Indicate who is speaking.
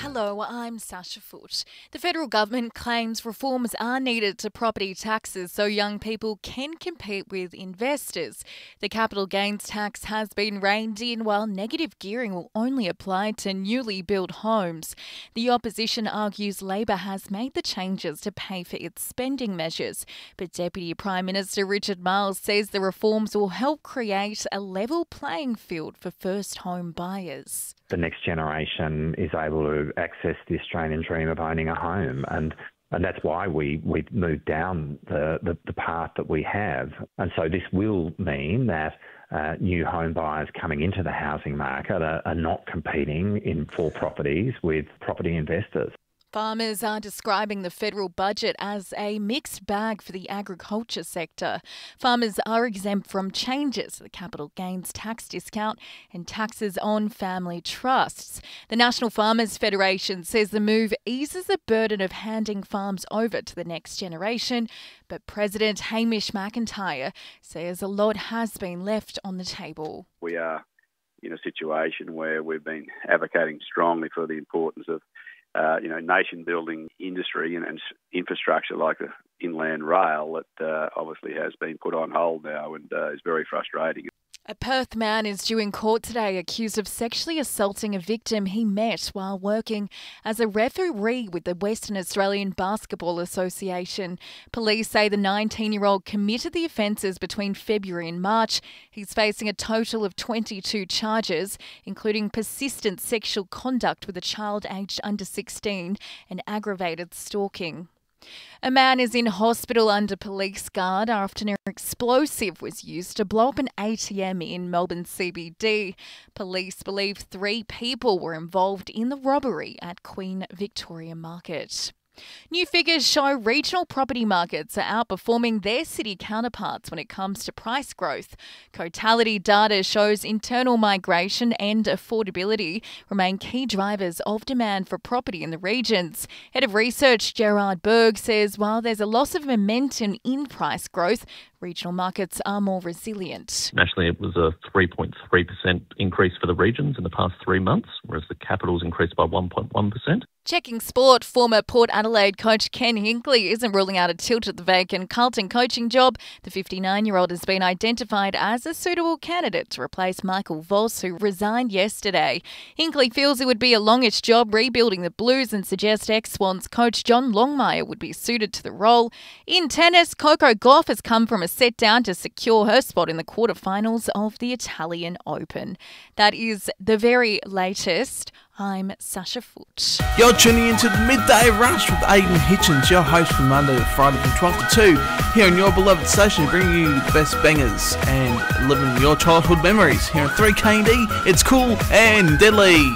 Speaker 1: Hello, I'm Sasha Foote. The federal government claims reforms are needed to property taxes so young people can compete with investors. The capital gains tax has been reined in while negative gearing will only apply to newly built homes. The opposition argues Labor has made the changes to pay for its spending measures, but Deputy Prime Minister Richard Marles says the reforms will help create a level playing field for first home buyers.
Speaker 2: The next generation is able to access the Australian dream of owning a home, and that's why we moved down the path that we have. And so this will mean that new home buyers coming into the housing market are not competing for properties with property investors.
Speaker 1: Farmers are describing the federal budget as a mixed bag for the agriculture sector. Farmers are exempt from changes to the capital gains tax discount and taxes on family trusts. The National Farmers Federation says the move eases the burden of handing farms over to the next generation, but President Hamish McIntyre says a lot has been left on the table.
Speaker 3: We are in a situation where we've been advocating strongly for the importance of nation-building industry and infrastructure like the inland rail that obviously has been put on hold now and is very frustrating.
Speaker 1: A Perth man is due in court today accused of sexually assaulting a victim he met while working as a referee with the Western Australian Basketball Association. Police say the 19-year-old committed the offences between February and March. He's facing a total of 22 charges, including persistent sexual conduct with a child aged under 16 and aggravated stalking. A man is in hospital under police guard after an explosive was used to blow up an ATM in Melbourne CBD. Police believe 3 people were involved in the robbery at Queen Victoria Market. New figures show regional property markets are outperforming their city counterparts when it comes to price growth. Cotality data shows internal migration and affordability remain key drivers of demand for property in the regions. Head of Research Gerard Berg says while there's a loss of momentum in price growth, regional markets are more resilient.
Speaker 4: Nationally, it was a 3.3% increase for the regions in the past 3 months, whereas the capitals increased by 1.1%.
Speaker 1: Checking sport, former Port Adelaide coach Ken Hinkley isn't ruling out a tilt at the vacant Carlton coaching job. The 59-year-old has been identified as a suitable candidate to replace Michael Voss, who resigned yesterday. Hinkley feels it would be a longish job rebuilding the Blues and suggests ex-Swans coach John Longmire would be suited to the role. In tennis, Coco Gauff has come from a set down to secure her spot in the quarterfinals of the Italian Open. That is the very latest. I'm Sasha Foote.
Speaker 5: You're tuning into the Midday Rush with Aidan Hitchens, your host from Monday to Friday from 12 to 2, here on your beloved station, bringing you the best bangers and living your childhood memories. Here on 3KD, it's cool and deadly.